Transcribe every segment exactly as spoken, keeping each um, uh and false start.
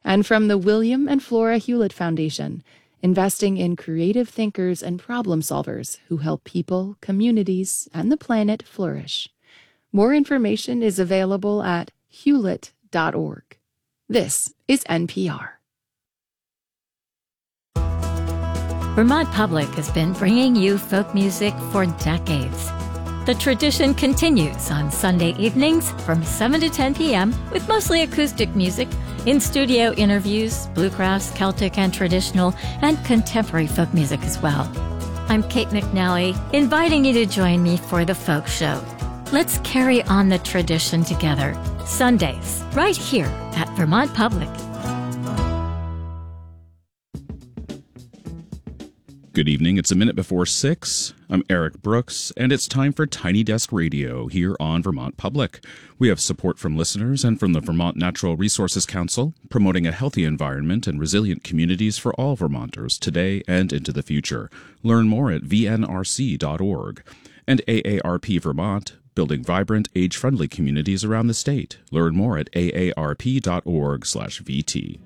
And from the William and Flora Hewlett Foundation, investing in creative thinkers and problem solvers who help people, communities, and the planet flourish. More information is available at hewlett dot org. This is N P R. Vermont Public has been bringing you folk music for decades. The tradition continues on Sunday evenings from seven to ten p.m. with mostly acoustic music, in-studio interviews, bluegrass, Celtic and traditional, and contemporary folk music as well. I'm Kate McNally, inviting you to join me for the Folk Show. Let's carry on the tradition together. Sundays, right here at Vermont Public. Good evening. It's a minute before six. I'm Eric Brooks, and it's time for Tiny Desk Radio here on Vermont Public. We have support from listeners and from the Vermont Natural Resources Council, promoting a healthy environment and resilient communities for all Vermonters today and into the future. Learn more at v n r c dot org. And A A R P Vermont, building vibrant, age-friendly communities around the state. Learn more at a a r p dot org slash v t.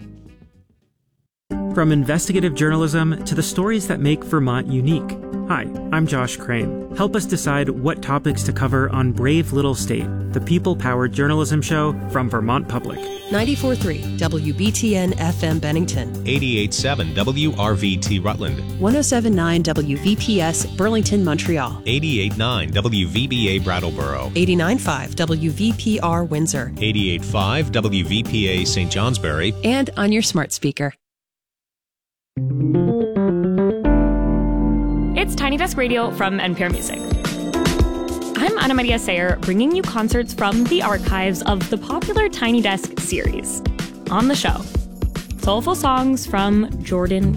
From investigative journalism to the stories that make Vermont unique. Hi, I'm Josh Crane. Help us decide what topics to cover on Brave Little State, the people-powered journalism show from Vermont Public. ninety-four point three W B T N F M Bennington. eighty-eight point seven W R V T Rutland. one oh seven point nine W V P S Burlington, Montreal. eighty-eight point nine W V B A Brattleboro. eighty-nine point five W V P R Windsor. eighty-eight point five W V P A Saint Johnsbury. And on your smart speaker. It's Tiny Desk Radio from N P R Music. I'm Ana Maria Sayer, bringing you concerts from the archives of the popular Tiny Desk series. On the show, soulful songs from Jordan